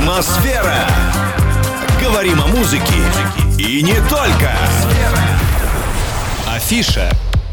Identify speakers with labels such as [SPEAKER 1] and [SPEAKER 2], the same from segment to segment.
[SPEAKER 1] Атмосфера. Говорим о музыке и не только. Афиша.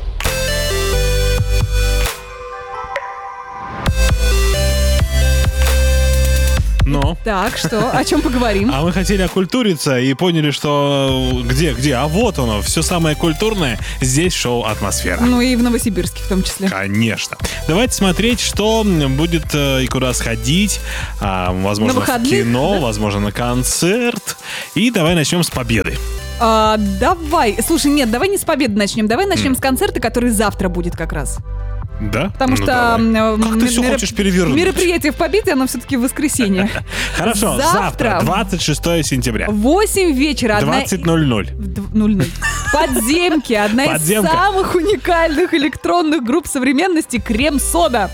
[SPEAKER 2] Ну.
[SPEAKER 3] Так, что? О чем поговорим?
[SPEAKER 2] А мы хотели окультуриться и поняли, что где? А вот оно, все самое культурное здесь шоу «Атмосфера».
[SPEAKER 3] Ну и в Новосибирске в том числе.
[SPEAKER 2] Конечно. Давайте смотреть, что будет и куда сходить. Возможно, в кино, да? Возможно, на концерт. И давай начнем с победы.
[SPEAKER 3] Давай. Слушай, нет, давай не с победы начнем. Давай начнем с концерта, который завтра будет как раз.
[SPEAKER 2] Да?
[SPEAKER 3] Потому что
[SPEAKER 2] как ты все хочешь перевернуть?
[SPEAKER 3] Мероприятие в Победе, оно все-таки в воскресенье.
[SPEAKER 2] Хорошо, завтра, 26 сентября.
[SPEAKER 3] 8 вечера.
[SPEAKER 2] 20:00.
[SPEAKER 3] Подземки. Одна из самых уникальных электронных групп современности — Крем-Сода.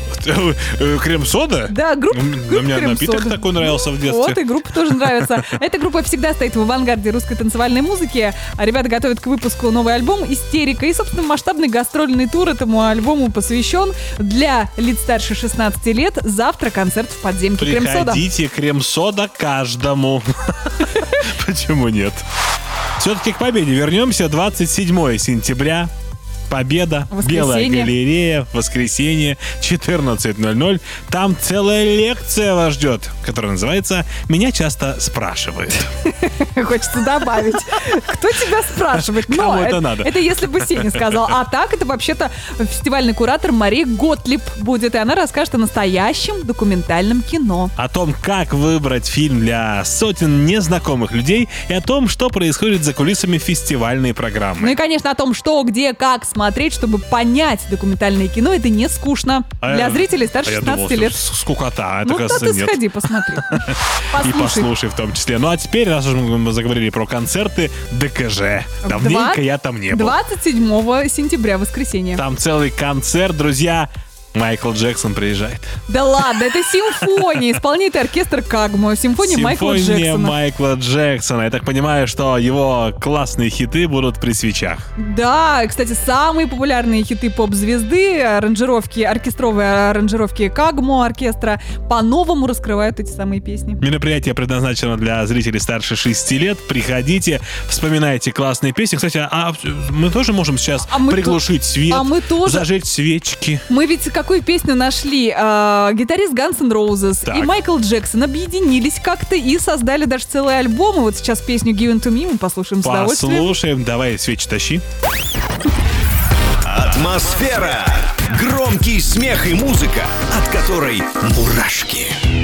[SPEAKER 2] Крем-сода?
[SPEAKER 3] Да, группа
[SPEAKER 2] Мне напиток такой нравился в детстве.
[SPEAKER 3] Вот, и группа тоже нравится. Эта группа всегда стоит в авангарде русской танцевальной музыки. Ребята готовят к выпуску новый альбом «Истерика». И, собственно, масштабный гастрольный тур этому альбому посвящен. Для лиц старше 16 лет завтра концерт в подземке Крем-сода.
[SPEAKER 2] Приходите, Крем-сода каждому. Почему нет? Все-таки к победе вернемся. 27 сентября. Победа, Белая галерея, воскресенье, 14:00. Там целая лекция вас ждет, которая называется «Меня часто спрашивают».
[SPEAKER 3] Хочется добавить. Кто тебя спрашивает?
[SPEAKER 2] Кому это надо?
[SPEAKER 3] Это если бы Сеня сказал. А так, это вообще-то фестивальный куратор Мария Готлиб будет. И она расскажет о настоящем документальном кино.
[SPEAKER 2] О том, как выбрать фильм для сотен незнакомых людей и о том, что происходит за кулисами фестивальной программы.
[SPEAKER 3] Ну и, конечно, о том, что, где, как смотреть, чтобы понять документальное кино. Это не скучно. Для зрителей старше 16 лет.
[SPEAKER 2] Скукота, это,
[SPEAKER 3] ну,
[SPEAKER 2] кажется,
[SPEAKER 3] ты
[SPEAKER 2] нет.
[SPEAKER 3] Сходи, посмотри.
[SPEAKER 2] И послушай в том числе. Ну а теперь, раз уж мы заговорили про концерты, ДКЖ. Давненько я там не был.
[SPEAKER 3] 27 сентября, воскресенье.
[SPEAKER 2] Там целый концерт, друзья. Майкл Джексон приезжает.
[SPEAKER 3] Да ладно, это симфония. Исполняет оркестр Кагмо. Симфония Майкла Джексона.
[SPEAKER 2] Симфония Майкла Джексона. Я так понимаю, что его классные хиты будут при свечах.
[SPEAKER 3] Да, кстати, самые популярные хиты поп-звезды, оркестровые аранжировки Кагмо оркестра по-новому раскрывают эти самые песни.
[SPEAKER 2] Мероприятие предназначено для зрителей старше 6 лет. Приходите, вспоминайте классные песни. Кстати, мы тоже можем сейчас приглушить свет, зажечь свечки.
[SPEAKER 3] Мы ведь какую песню нашли? Гитарист Guns N' Roses и Майкл Джексон объединились как-то и создали даже целый альбом. И вот сейчас песню Given to Me мы послушаем с удовольствием.
[SPEAKER 2] Послушаем. Давай, свечи тащи.
[SPEAKER 1] Атмосфера. Громкий смех и музыка, от которой мурашки.